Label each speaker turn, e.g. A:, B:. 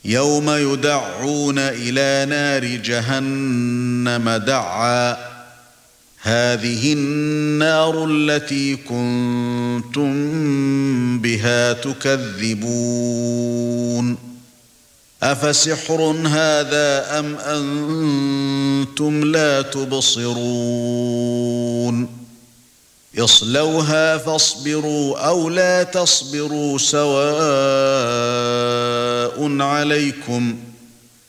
A: يوم يدعون إلى نار جهنم دعا هذه النار التي كنتم بها تكذبون أفسحر هذا أم أنتم لا تبصرون اصلوها فاصبروا أو لا تصبروا سواء عليكم